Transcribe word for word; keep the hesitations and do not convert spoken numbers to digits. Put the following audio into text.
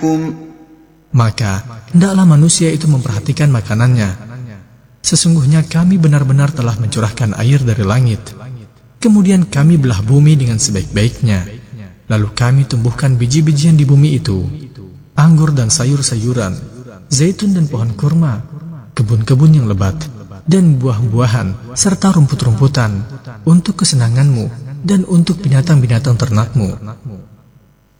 Maka hendaklah manusia itu memperhatikan makanannya. Sesungguhnya kami benar-benar telah mencurahkan air dari langit. Kemudian kami belah bumi dengan sebaik-baiknya. Lalu kami tumbuhkan biji-bijian di bumi itu, anggur dan sayur-sayuran, zaitun dan pohon kurma, kebun-kebun yang lebat, dan buah-buahan, serta rumput-rumputan, untuk kesenanganmu dan untuk binatang-binatang ternakmu.